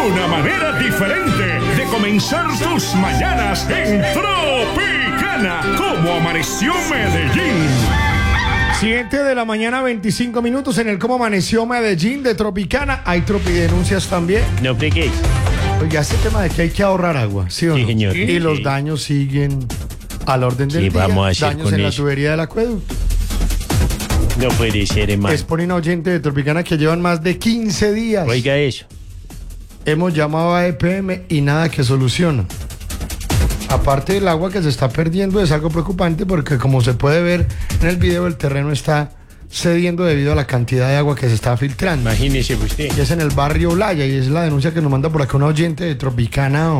Una manera diferente de comenzar tus mañanas en Tropicana. ¿Cómo amaneció Medellín? 7 de la mañana, 25 minutos en el Cómo Amaneció Medellín de Tropicana. Hay tropidenuncias también. No fregues. Oiga, este tema de que hay que ahorrar agua, ¿sí o Sí, no? señor. Y Sí. los daños siguen al orden del ¿Qué día. vamos a hacer Daños con en la eso? tubería del acueducto. No puede ser, hermano. Expone un oyente de Tropicana que llevan más de 15 días. Oiga eso. Hemos llamado a EPM y nada que soluciona. Aparte del agua que se está perdiendo, es algo preocupante porque, como se puede ver en el video, el terreno está cediendo debido a la cantidad de agua que se está filtrando. Imagínese usted. Y es en el barrio Olaya, y es la denuncia que nos manda por acá un oyente de Tropicana.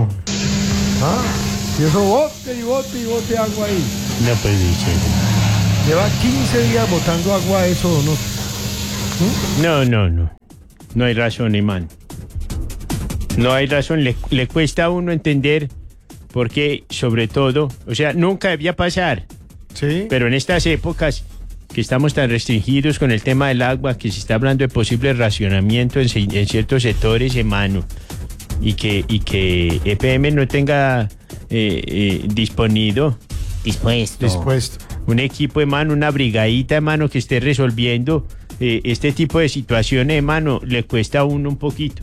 Y eso bote y bote y bote agua ahí. No puede ser. Lleva 15 días botando agua eso, ¿no? No. No hay razón, hermano. No hay razón. Le cuesta a uno entender porque, sobre todo, o sea, nunca debía pasar. Sí. Pero en estas épocas que estamos tan restringidos con el tema del agua, que se está hablando de posible racionamiento en ciertos sectores, hermano, y que EPM no tenga dispuesto un equipo, hermano, una brigadita, hermano, que esté resolviendo este tipo de situaciones, hermano, le cuesta a uno un poquito.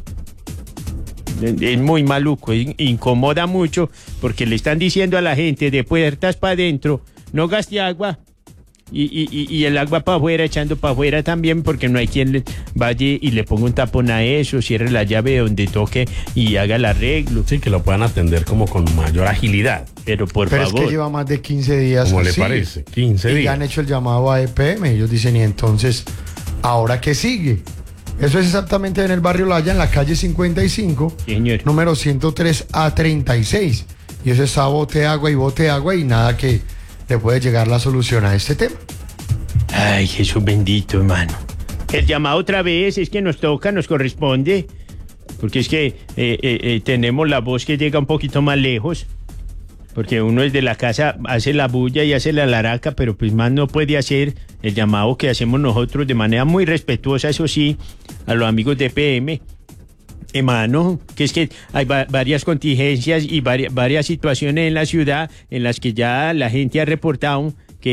Es muy maluco, incomoda mucho porque le están diciendo a la gente de puertas para adentro, no gaste agua. Y el agua para afuera, echando para afuera también, porque no hay quien vaya y le ponga un tapón a eso, cierre la llave donde toque y haga el arreglo. Sí, que lo puedan atender como con mayor agilidad. Pero por Pero favor. es que lleva más de 15 días. ¿Cómo le así. parece? 15 Y días. ya han hecho el llamado a EPM. Ellos dicen, y entonces, ¿ahora qué sigue? Eso es exactamente en el barrio Laya, en la calle 55, Sí, señor. número 103 a 36. Y eso está bote agua y nada que le puede llegar la solución a este tema. Ay, Jesús bendito, hermano. El llamado otra vez es que nos toca, nos corresponde, porque es que tenemos la voz que llega un poquito más lejos, porque uno desde la casa hace la bulla y hace la laraca, pero pues más no puede hacer el llamado que hacemos nosotros de manera muy respetuosa, eso sí, a los amigos de PM. Hermano, que es que hay varias contingencias y varias situaciones en la ciudad en las que ya la gente ha reportado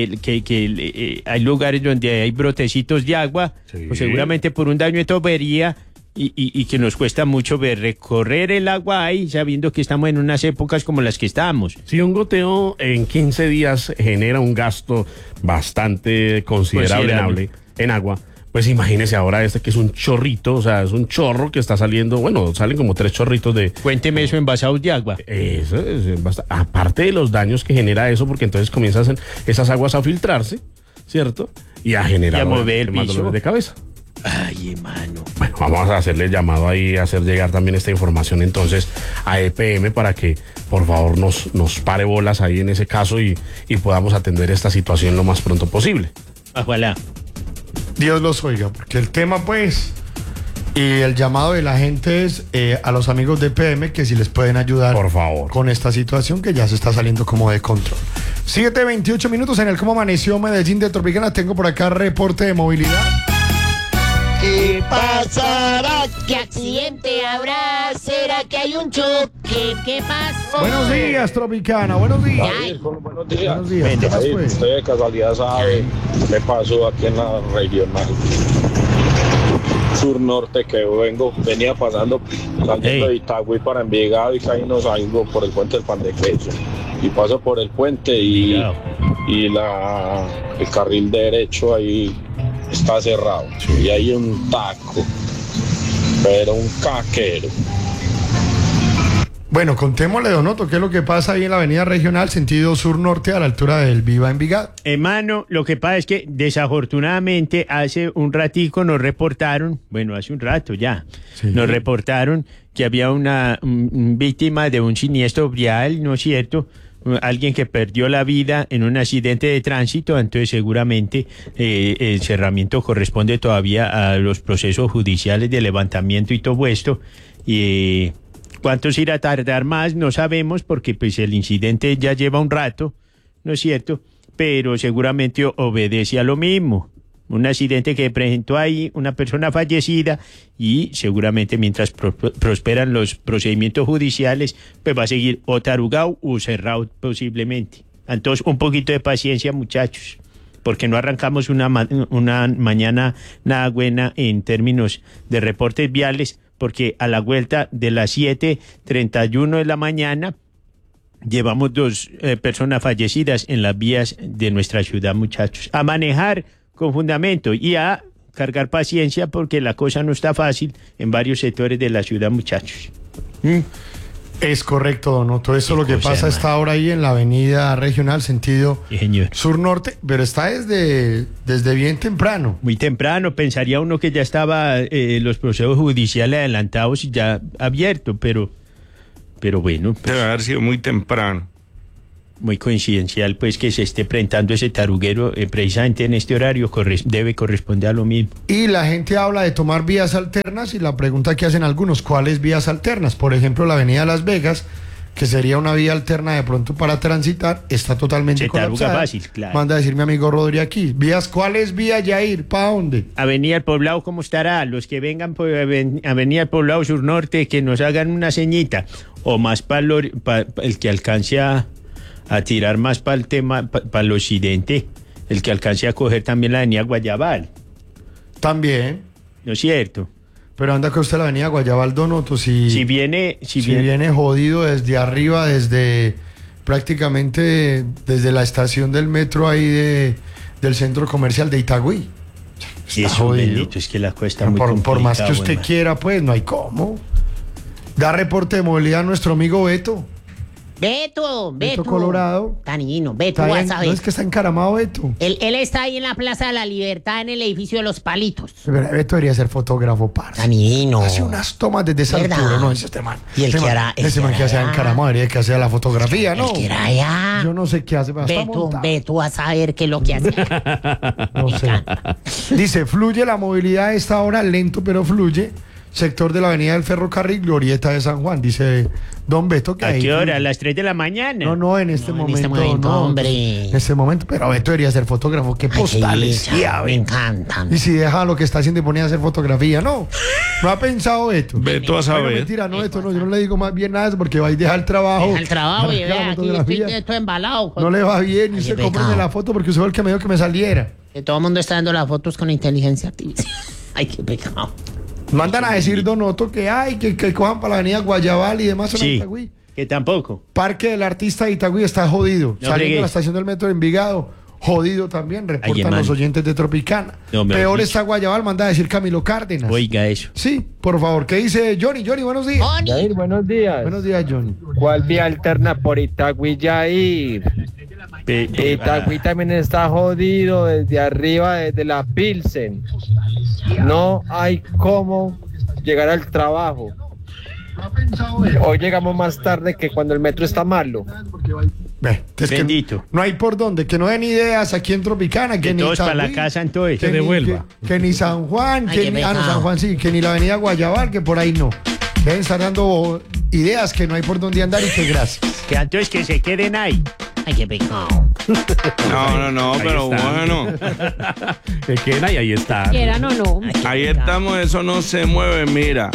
que hay lugares donde hay brotecitos de agua, Sí. pues seguramente por un daño de tubería y que nos cuesta mucho recorrer el agua ahí, sabiendo que estamos en unas épocas como las que estamos. Si un goteo en 15 días genera un gasto bastante considerable en agua, pues imagínese ahora que es un chorrito, o sea, es un chorro que está saliendo, bueno, salen como 3 chorritos de... Cuénteme eso, envasados de agua. Eso es aparte de los daños que genera eso, porque entonces comienzan esas aguas a filtrarse, ¿cierto? Y a generar Y a mover el más piso. dolores de cabeza. Ay, hermano. Bueno, vamos a hacerle el llamado ahí, a hacer llegar también esta información entonces a EPM para que por favor nos pare bolas ahí en ese caso y podamos atender esta situación lo más pronto posible. Ojalá. Dios los oiga, porque el tema pues, y el llamado de la gente es a los amigos de EPM que si les pueden ayudar Por favor. con esta situación que ya se está saliendo como de control. 7:28 minutos en el Cómo Amaneció Medellín de Tropicana. Tengo por acá reporte de movilidad. ¿Qué pasará? ¿Qué accidente habrá? ¿Será que hay un choque? ¿Qué pasó? Buenos días, Tropicana, buenos días. Ay. Buenos días. Buenos días. ¿Qué más, pues? Usted de casualidad sabe qué pasó aquí en la regional sur norte que venía pasando saliendo de Itagüí para Envigado y ahí no salgo por el puente del Pan de Queso y paso por el puente y el carril derecho ahí está cerrado y hay un taco, pero un caquero. Bueno, contémosle, don Otto, qué es lo que pasa ahí en la avenida regional, sentido sur-norte, a la altura del Viva Envigado. Hermano, lo que pasa es que desafortunadamente hace un ratico nos reportaron, bueno, hace un rato ya, Sí. nos reportaron que había una víctima de un siniestro vial, ¿no es cierto? Alguien que perdió la vida en un accidente de tránsito, entonces seguramente el cerramiento corresponde todavía a los procesos judiciales de levantamiento y todo esto. Y ¿cuánto se irá a tardar más? No sabemos porque pues el incidente ya lleva un rato, ¿no es cierto? Pero seguramente obedece a lo mismo. un accidente que presentó ahí una persona fallecida y seguramente mientras prosperan los procedimientos judiciales, pues va a seguir o tarugado o cerrado posiblemente. Entonces, un poquito de paciencia, muchachos, porque no arrancamos una mañana nada buena en términos de reportes viales, porque a la vuelta de las 7:31 de la mañana llevamos 2 personas fallecidas en las vías de nuestra ciudad, muchachos. A manejar con fundamento y a cargar paciencia porque la cosa no está fácil en varios sectores de la ciudad, muchachos. Es correcto, Donoto. Eso es lo que cosa, pasa está ahora ahí en la avenida regional, sentido Sí, señor. sur-norte, pero está desde bien temprano. Muy temprano, pensaría uno que ya estaba los procesos judiciales adelantados y ya abiertos, pero bueno, pues, Debe haber sido muy temprano. muy coincidencial pues que se esté presentando ese taruguero precisamente en este horario, debe corresponder a lo mismo. Y la gente habla de tomar vías alternas y la pregunta que hacen algunos, ¿cuáles vías alternas? Por ejemplo, la avenida Las Vegas, que sería una vía alterna de pronto para transitar, está totalmente Se taruga colapsada. fácil, claro. Manda a decir mi amigo Rodri aquí. ¿Cuáles vías, Yair? ¿Para dónde? Avenida El Poblado, ¿cómo estará? Los que vengan por Avenida El Poblado Sur Norte, que nos hagan una ceñita, o más para el que alcance a tirar más para el tema, para el occidente, el que alcance a coger también la avenida Guayabal, También. ¿no es cierto? Pero anda que usted la avenida Guayabal, Donoto, si viene jodido desde arriba, desde prácticamente desde la estación del metro ahí del centro comercial de Itagüí. Sí, Está eso jodido. bendito, es que la cuesta muy Por más que complicada, usted hermano. quiera, pues no hay cómo. Da reporte de movilidad a nuestro amigo Beto. Beto. Colorado. Tanino, Beto, Está vas bien, a ver. no es que está encaramado Beto. Él está ahí en la Plaza de la Libertad, en el edificio de los Palitos. Pero Beto debería ser fotógrafo, parce. Tanino. Hace unas tomas desde esa ¿Verdad? altura, ¿no? Este man. ¿Y el Ese que man- hará? ¿El Ese que man que hace hará? encaramado debería que hacer la fotografía, ¿no? El que era allá. Yo no sé qué hace, pero está montado. Beto, vas a ver qué es lo que hace. No sé. Dice, fluye la movilidad a esta hora, lento pero fluye. Sector de la avenida del Ferrocarril, Glorieta de San Juan. Dice Don Beto que ¿A ahí qué hora? fluye. ¿A las 3 de la mañana? No, en este No, en momento. este momento, no, hombre. En este momento, pero Beto debería ser fotógrafo. Qué postales. Ay, Ya, me ven. encantan. Y si deja lo que está haciendo y ponía a hacer fotografía, no. No ha pensado Beto. Beto a Bueno, saber. mentira, no, Beto, no, yo no le digo más bien nada de eso porque va a ir a dejar el trabajo. Deja el trabajo y Deja la vea, aquí fotografía. estoy todo embalado. No le va bien y Ay, usted qué cómpreme pecado. la foto porque usted fue el que me dijo que me saliera. Que todo el mundo está dando las fotos con inteligencia artificial. Ay, qué pecado. Mandan a decir, Donoto, que hay, que cojan para la avenida Guayabal y demás. Sí, Itagüí. que tampoco. Parque del Artista de Itagüí está jodido. No Saliendo fregues. de la estación del metro de Envigado, jodido también, reportan hermano. los oyentes de Tropicana. No, me Peor dicho. está Guayabal, manda a decir Camilo Cárdenas. Oiga eso. Sí, por favor, ¿qué dice Johnny? Johnny, buenos días. Oni, Yair, buenos días. Buenos días, Johnny. ¿Cuál vía alterna por Itagüí, Yair? Itagüí también está jodido desde arriba, desde la Pilsen. No hay cómo llegar al trabajo. Hoy llegamos más tarde que cuando el metro está malo. Ve, es que Bendito. no hay por dónde, que no den ideas aquí en Tropicana, que Que ni todos para la Itagüí, casa entonces. que Que ni- devuelva. que ni San Juan, Ay, que qué ni, pecado. San Juan sí, que ni la avenida Guayabal, que por ahí no. Deben estar dando ideas que no hay por dónde andar y que gracias. Que entonces que se queden ahí. ay, qué pecado. No, Ahí pero está. bueno. Que queda y ahí está. Quieran o no. Ay, qué Ahí pecado. estamos, eso no se mueve, mira.